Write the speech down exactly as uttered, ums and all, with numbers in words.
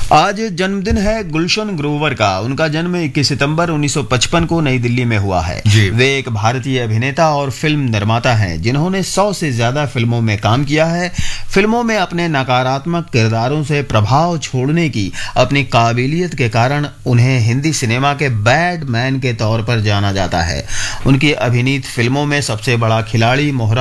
आज जन्मदिन है गुलशन ग्रोवर का। उनका जन्म इक्कीस सितंबर उन्नीस सौ पचपन को नई दिल्ली में हुआ है। वे एक भारतीय अभिनेता और फिल्म निर्माता हैं जिन्होंने सौ से ज्यादा फिल्मों में काम किया है। फिल्मों में अपने नकारात्मक किरदारों से प्रभाव छोड़ने की अपनी काबिलियत के कारण उन्हें हिंदी सिनेमा के बैड मैन के तौर पर जाना जाता है। उनकी अभिनीत फिल्मों में सबसे बड़ा खिलाड़ी, मोहरा